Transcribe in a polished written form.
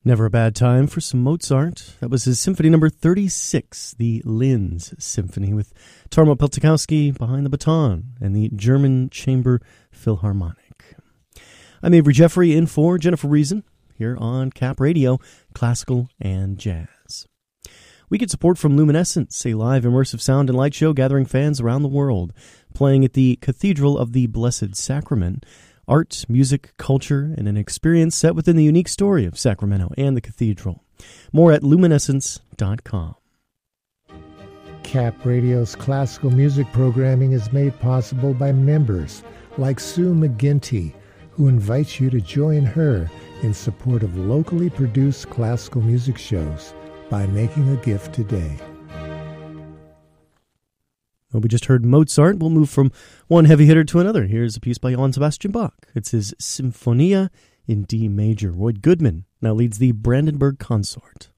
Never a bad time for some Mozart. That was his Symphony number 36, the Linz Symphony, with Tarmo Peltsikowski behind the baton and the German Chamber Philharmonic. I'm Avery Jeffrey in for Jennifer Reason here on Cap Radio, Classical and Jazz. We get support from Luminescence, a live immersive sound and light show gathering fans around the world, playing at the Cathedral of the Blessed Sacrament. Art, music, culture, and an experience set within the unique story of Sacramento and the cathedral. More at luminescence.com. Cap Radio's classical music programming is made possible by members like Sue McGinty, who invites you to join her in support of locally produced classical music shows by making a gift today. Well, we just heard Mozart. We'll move from one heavy hitter to another. Here's a piece by Johann Sebastian Bach. It's his Symphonia in D major. Roy Goodman now leads the Brandenburg Consort.